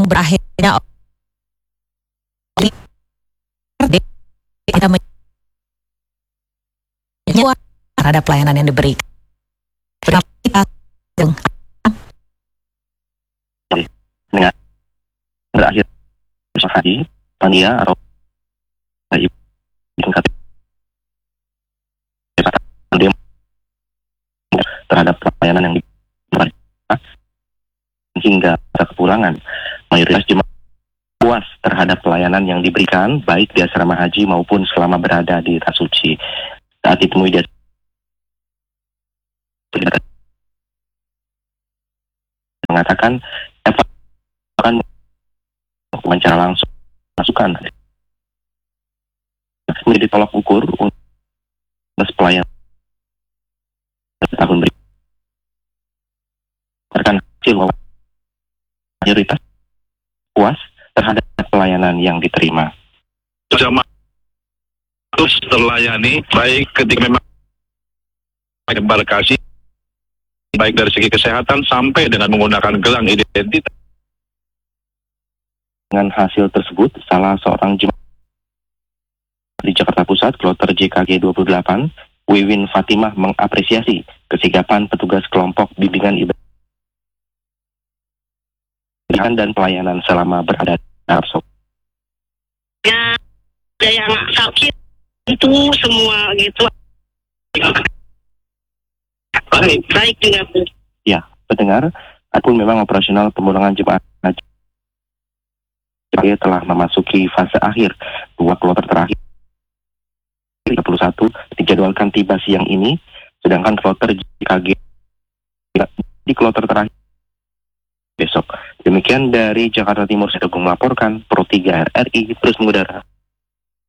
berakhirnya kita terhadap pelayanan yang diberikan. Dengan berakhir besok hari, panitia atau terhadap pelayanan yang diberikan hingga kekurangan, mayoritas jemaah puas terhadap pelayanan yang diberikan baik di asrama haji maupun selama berada di Tanah Suci. Saat ditemui dia mengatakan akan wawancara langsung masukan menjadi tolak ukur untuk pelayanan tahun berikutnya. Berdasarkan hasil mayoritas puas terhadap pelayanan yang diterima. Jamaah terus terlayani baik ketika memang embarkasi, baik dari segi kesehatan sampai dengan menggunakan gelang identitas. Dengan hasil tersebut, salah seorang jemaah di Jakarta Pusat, Kloter JKG 28, Wiwin Fatimah mengapresiasi kesigapan petugas kelompok bimbingan ibadah dan pelayanan selama berada di Arab Saudi. Ya, ada yang sakit itu semua gitu. Baik juga Bu. Ya, pendengar, adapun memang operasional pemulangan jemaah haji telah memasuki fase akhir. 2 kloter terakhir 31 dijadwalkan tiba siang ini, sedangkan kloter JKG di kloter terakhir besok. Demikian dari Jakarta Timur, saya melaporkan Pro 3 RRI terus mengudara.